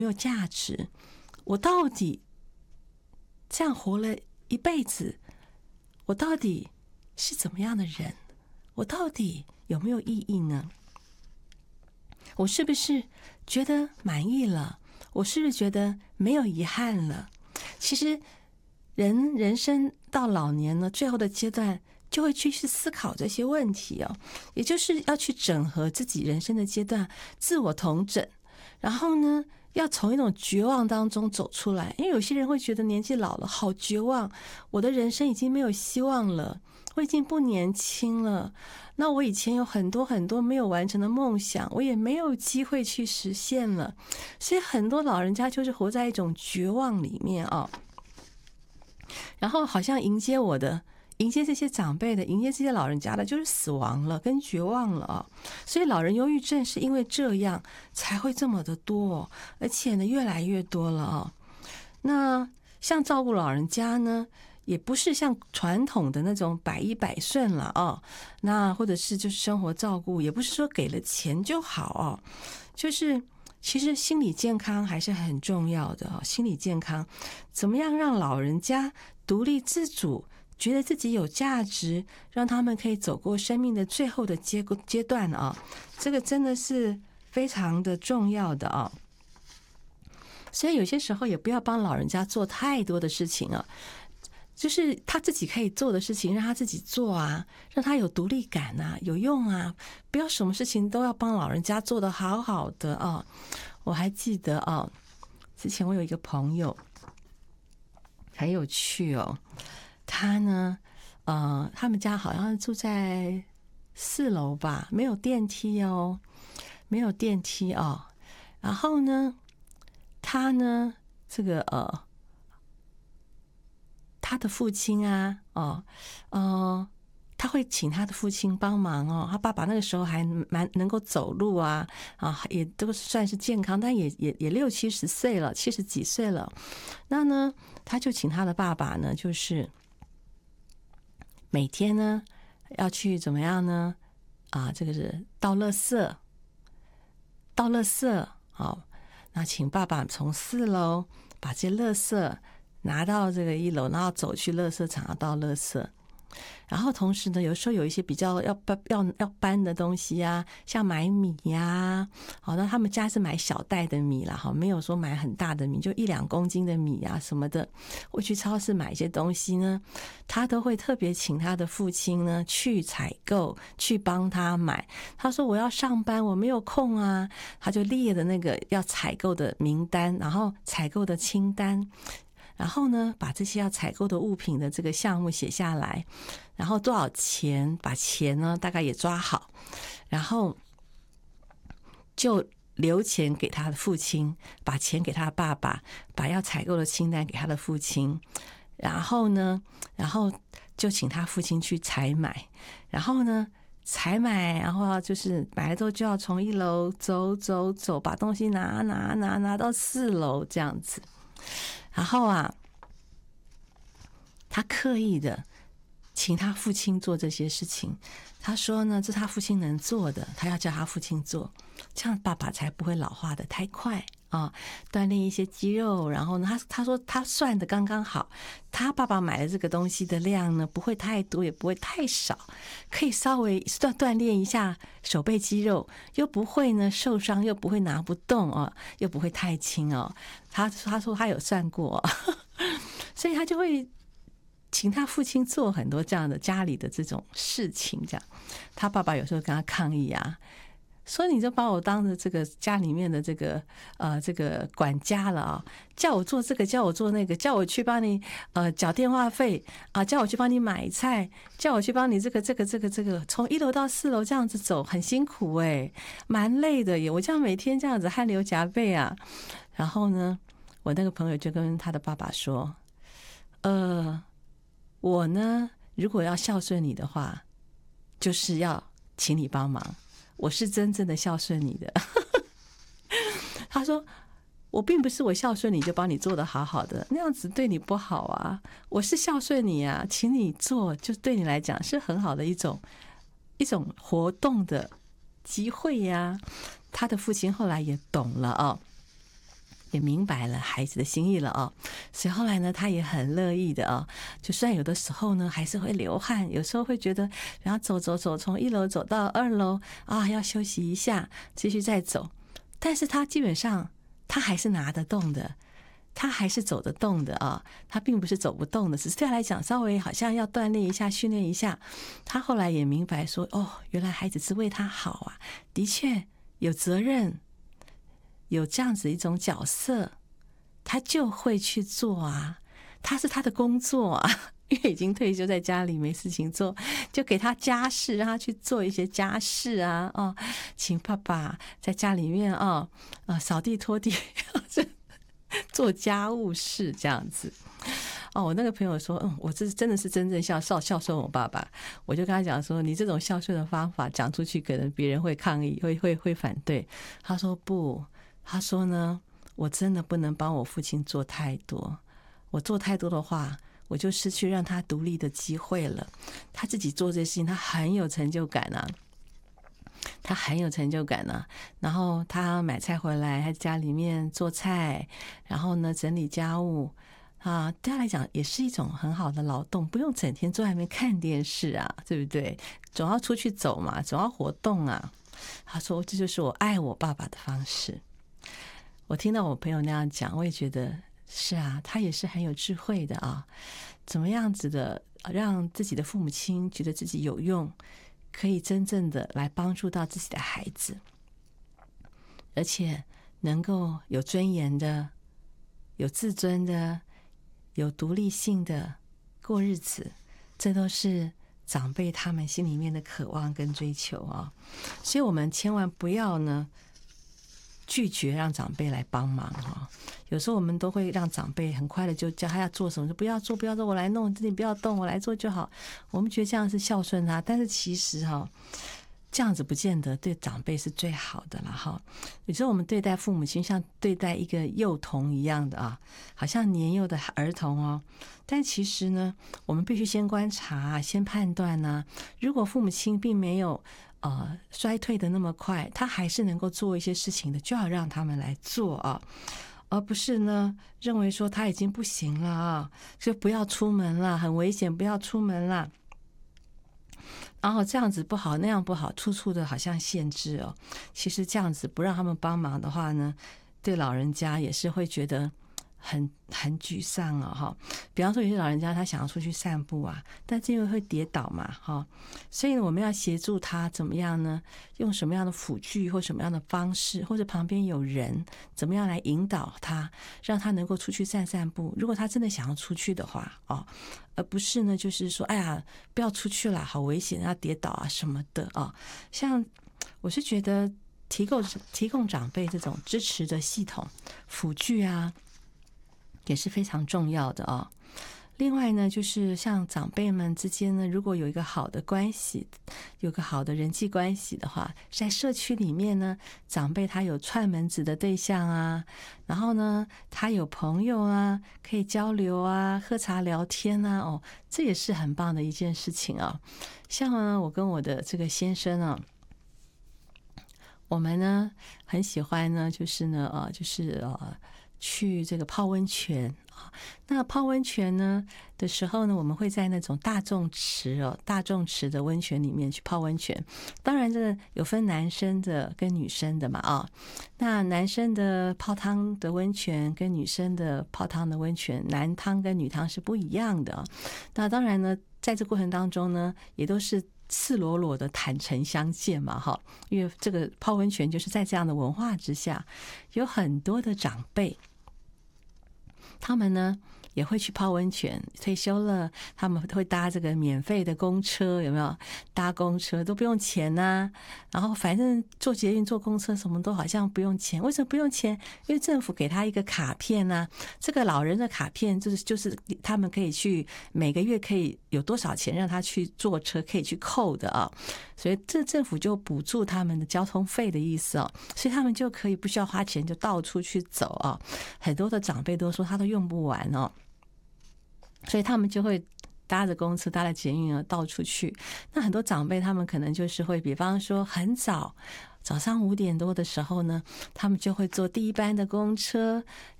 没有价值？我到底这样活了一辈子，我到底是怎么样的人？我到底有没有意义呢？我是不是觉得满意了？我是不是觉得没有遗憾了？其实人生到老年呢，最后的阶段就会去思考这些问题哦，也就是要去整合自己人生的阶段，自我统整，然后呢，要从一种绝望当中走出来。因为有些人会觉得年纪老了好绝望，我的人生已经没有希望了，我已经不年轻了，那我以前有很多很多没有完成的梦想，我也没有机会去实现了，所以很多老人家就是活在一种绝望里面啊。然后好像迎接这些长辈的，迎接这些老人家的，就是死亡了，跟绝望了啊。所以老人忧郁症是因为这样才会这么的多，而且呢越来越多了啊。那像照顾老人家呢，也不是像传统的那种百依百顺了啊。那或者是就是生活照顾，也不是说给了钱就好啊，就是其实心理健康还是很重要的啊。心理健康怎么样让老人家独立自主，觉得自己有价值，让他们可以走过生命的最后的阶段啊，这个真的是非常的重要的啊。所以有些时候也不要帮老人家做太多的事情啊，就是他自己可以做的事情让他自己做啊，让他有独立感啊，有用啊，不要什么事情都要帮老人家做得好好的啊。我还记得啊，之前我有一个朋友很有趣哦，他呢他们家好像住在4楼吧，没有电梯哦，没有电梯哦。然后呢他呢这个他的父亲啊他会请他的父亲帮忙哦。他爸爸那个时候还蛮能够走路啊，也都算是健康，但也60-70岁了，70几岁了。那呢他就请他的爸爸呢，就是每天呢要去怎么样呢这个是倒垃圾好，那请爸爸从4楼把这些垃圾拿到这个1楼，然后走去垃圾场倒垃圾。然后同时呢，有时候有一些比较要搬的东西啊，像买米呀，好，那他们家是买小袋的米啦，好，没有说买很大的米，就1-2公斤的米啊什么的。我去超市买一些东西呢，他都会特别请他的父亲呢去采购，去帮他买。他说我要上班，我没有空啊，他就列的那个要采购的名单，然后采购的清单。然后呢，把这些要采购的物品的这个项目写下来，然后多少钱，把钱呢大概也抓好，然后就留钱给他的父亲，把钱给他的爸爸，把要采购的清单给他的父亲，然后就请他父亲去采买，然后呢采买，然后就是买了之后就要从1楼走，把东西拿到4楼这样子。然后他刻意的请他父亲做这些事情。他说呢，这是他父亲能做的，他要叫他父亲做，这样爸爸才不会老化的太快啊，锻炼一些肌肉。然后呢，他说他算的刚刚好，他爸爸买的这个东西的量呢，不会太多，也不会太少，可以稍微锻炼一下手背肌肉，又不会呢受伤，又不会拿不动哦，又不会太轻哦。他说他有算过所以他就会请他父亲做很多这样的家里的这种事情。这样他爸爸有时候跟他抗议啊，说你就把我当着这个家里面的这个管家了啊，叫我做这个，叫我做那个，叫我去帮你缴电话费啊，叫我去帮你买菜，叫我去帮你这个，从1楼到4楼这样子走很辛苦蛮累的耶，我这样每天这样子汗流浃背啊。然后呢，我那个朋友就跟他的爸爸说，我呢如果要孝顺你的话，就是要请你帮忙，我是真正的孝顺你的他说我并不是我孝顺你就帮你做得好好的，那样子对你不好啊，我是孝顺你啊，请你做就对你来讲是很好的一种活动的机会呀。他的父亲后来也懂了也明白了孩子的心意了哦，所以后来呢，他也很乐意的哦。就虽然有的时候呢还是会流汗，有时候会觉得，然后走走走，从1楼走到2楼啊，要休息一下，继续再走。但是他基本上他还是拿得动的，他还是走得动的啊，他并不是走不动的，只是对他来讲稍微好像要锻炼一下、训练一下。他后来也明白说，哦，原来孩子是为他好啊，的确有责任，有这样子一种角色，他就会去做啊，他是他的工作啊。因为已经退休，在家里没事情做，就给他家事，让他去做一些家事啊，哦，请爸爸在家里面啊，扫地拖地，做家务事这样子。哦，我那个朋友说，我这真的是真正孝顺我爸爸。我就跟他讲说，你这种孝顺的方法讲出去，可能别人会抗议，会反对。他说不，他说呢，我真的不能帮我父亲做太多，我做太多的话，我就失去让他独立的机会了。他自己做这些事情，他很有成就感啊。他很有成就感呢，然后他买菜回来，他家里面做菜，然后呢整理家务啊，对他来讲也是一种很好的劳动，不用整天坐在那边看电视啊，对不对？总要出去走嘛，总要活动啊。他说这就是我爱我爸爸的方式。我听到我朋友那样讲，我也觉得是啊，他也是很有智慧的啊。怎么样子的让自己的父母亲觉得自己有用，可以真正的来帮助到自己的孩子，而且能够有尊严的、有自尊的、有独立性的过日子，这都是长辈他们心里面的渴望跟追求啊。所以我们千万不要呢拒绝让长辈来帮忙啊。有时候我们都会让长辈很快的就叫他要做什么，就不要做，我来弄，你不要动，我来做就好。我们觉得这样是孝顺他，但是其实这样子不见得对长辈是最好的了哈。有时候我们对待父母亲像对待一个幼童一样的啊，好像年幼的儿童哦。但其实呢，我们必须先观察、先判断呢。如果父母亲并没有衰退的那么快，他还是能够做一些事情的，就要让他们来做啊。而不是呢认为说他已经不行了啊，就不要出门了，很危险，不要出门了。然后这样子不好，那样不好，处处的好像限制哦。其实这样子不让他们帮忙的话呢，对老人家也是会觉得很沮丧哦哈。比方说有些老人家他想要出去散步啊，但是因为会跌倒嘛哈，所以我们要协助他怎么样呢？用什么样的辅具或什么样的方式，或者旁边有人怎么样来引导他，让他能够出去散散步。如果他真的想要出去的话而不是呢就是说哎呀不要出去了，好危险，要跌倒啊什么的啊。像我是觉得提供长辈这种支持的系统辅具啊也是非常重要的啊。另外呢，就是像长辈们之间呢，如果有一个好的关系，有个好的人际关系的话，在社区里面呢，长辈他有串门子的对象啊，然后呢，他有朋友啊，可以交流啊，喝茶聊天啊，这也是很棒的一件事情啊。像呢，我跟我的这个先生啊，我们呢很喜欢呢，就是呢去这个泡温泉啊。那泡温泉呢的时候呢，我们会在那种大众池的温泉里面去泡温泉。当然这个有分男生的跟女生的嘛啊。那男生的泡汤的温泉跟女生的泡汤的温泉，男汤跟女汤是不一样的。那当然呢，在这过程当中呢，也都是赤裸裸的坦诚相见嘛哈。因为这个泡温泉就是在这样的文化之下，有很多的长辈他们呢也会去泡温泉，退休了他们会搭这个免费的公车，有没有？搭公车都不用钱啊，然后反正坐捷运坐公车什么都好像不用钱。为什么不用钱？因为政府给他一个卡片啊，这个老人的卡片就是他们可以去每个月可以有多少钱让他去坐车可以去扣的啊，所以这政府就补助他们的交通费的意思啊，所以他们就可以不需要花钱就到处去走啊。很多的长辈都说他都用不完哦，所以他们就会搭着公车搭着捷运到处去。那很多长辈他们可能就是会比方说很早早上5点多的时候呢，他们就会坐第一班的公车，